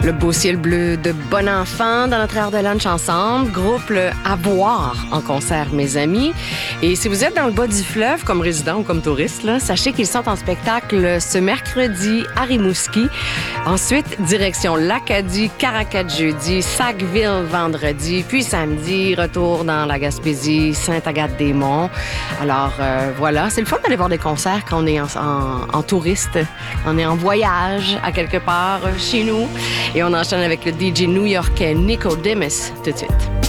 Le beau ciel bleu de Bon Enfant dans notre heure de lunch ensemble. Groupe le À boire en concert, mes amis. Et si vous êtes dans le bas du fleuve, comme résident ou comme touriste, là, sachez qu'ils sont en spectacle ce mercredi à Rimouski. Ensuite, direction l'Acadie, Caracat jeudi, Sackville vendredi, puis samedi, retour dans la Gaspésie, Sainte-Agathe-des-Monts. Alors voilà, c'est le fun d'aller voir des concerts quand on est en touriste, on est en voyage à quelque part chez nous. Et on enchaîne avec le DJ new-yorkais Nico Demus tout de suite.